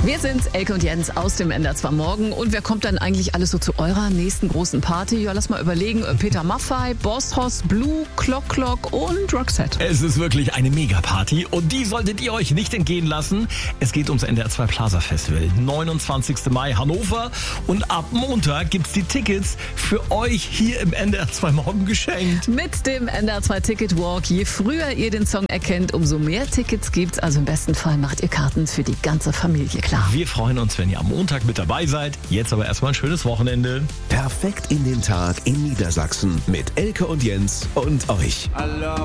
Wir sind Elke und Jens aus dem NDR 2 Morgen. Und wer kommt dann eigentlich alles so zu eurer nächsten großen Party? Ja, lass mal überlegen. Peter Maffay, Boss Hoss, Blue, Clock und Roxette. Es ist wirklich eine Megaparty und die solltet ihr euch nicht entgehen lassen. Es geht ums NDR 2 Plaza Festival. 29. Mai Hannover. Und ab Montag gibt's die Tickets für euch hier im NDR 2 Morgen geschenkt. Mit dem NDR 2 Ticket Walk. Je früher ihr den Song erkennt, umso mehr Tickets gibt's. Also im besten Fall macht ihr Karten für die ganze Familie klar. Wir freuen uns, wenn ihr am Montag mit dabei seid. Jetzt aber erstmal ein schönes Wochenende. Perfekt in den Tag in Niedersachsen mit Elke und Jens und euch.